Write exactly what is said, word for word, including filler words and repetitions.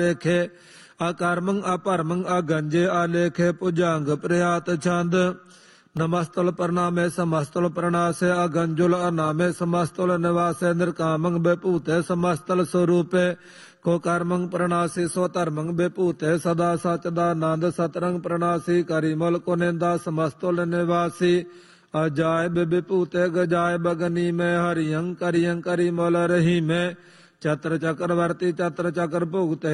ਲੇਖੇ ਅਕਰਮੰ ਅਪਰਮੰ ਅਗੰਜੇ ਆਲੇਖੇ ਭੁਜੰਗ ਪ੍ਰਿਆਤ ਛੰਦ ਨਮਸਤੁਲ ਪ੍ਰਣਾਮੇ ਸਮਸਤੁਲ ਪ੍ਰਣਾਸੇ ਅਗੰਜੁਲ ਅਨਾਮੇ ਸਮਸਤੁਲ ਨਿਵਾਸੇ ਨਿਰਕਾਮੰ ਵਿਭੂਤੇ ਸਮਸਤਲ ਸਰੂਪੇ ਕੋ ਕਰਮੰ ਪ੍ਰਣਾਸੀ ਸੋ ਧਰਮੰ ਵਿਭੂਤੇ ਸਦਾ ਸਚ ਦਾ ਆਨੰਦ ਸਤਰੰਗ ਪ੍ਰਣਾਸੀ ਕਰਿਮਲ ਕੋ ਨਿੰਦਾ ਸਮਸਤੁਲ ਨਿਵਾਸੀ ਅਜਾਇ ਵਿਭੂਤੇ ਗਜਾਇ ਬਗਨੀ ਮੈਂ ਹਰਿਯੰ ਕਰਿਯੰ ਕਰਿਮਲ ਰਹੀ ਮੈਂ ਚਤਰ ਚਕਰਵਰਤੀ ਚਤਰ ਚਕਰ ਭੁਗਤੇ